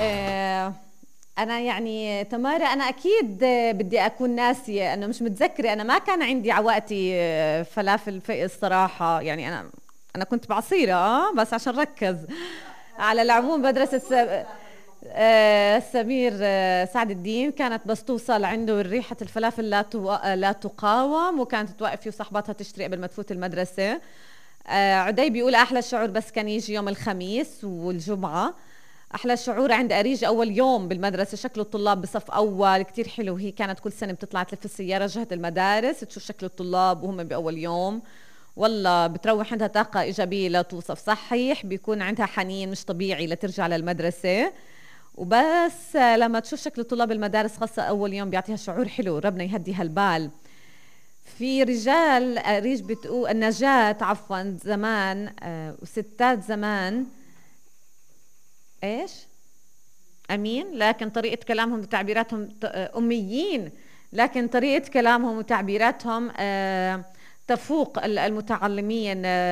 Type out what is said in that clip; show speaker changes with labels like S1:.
S1: آه، أنا يعني تمارا، أنا أكيد بدي أكون ناسية، أنه مش متذكرة. أنا ما كان عندي عوقتي فلافل في الصراحة. يعني أنا كنت بعصيرة بس عشان ركز. على العموم مدرسة سمير سعد الدين كانت بس توصل عنده ريحة الفلافل لا تقاوم، وكانت توقفي وصاحباتها تشتري قبل ما تفوت المدرسة. عدي بيقول أحلى شعور بس كان يجي يوم الخميس والجمعة. أحلى شعور عند أريج أول يوم بالمدرسة، شكل الطلاب بصف أول كتير حلو. هي كانت كل سنة بتطلع تلف السيارة جهة المدارس تشوف شكل الطلاب وهم بأول يوم. والله بتروح عندها طاقة إيجابية لا توصف. صحيح بيكون عندها حنين مش طبيعي لترجع للمدرسة. وبس لما تشوف شكل طلاب المدارس خاصة أول يوم بيعطيها شعور حلو، ربنا يهدي هالبال. في رجال أريج بتقول النجاة عفوا زمان، وستات زمان. إيش؟ أمين، لكن طريقة كلامهم وتعبيراتهم أميين، لكن طريقة كلامهم وتعبيراتهم تفوق المتعلمين.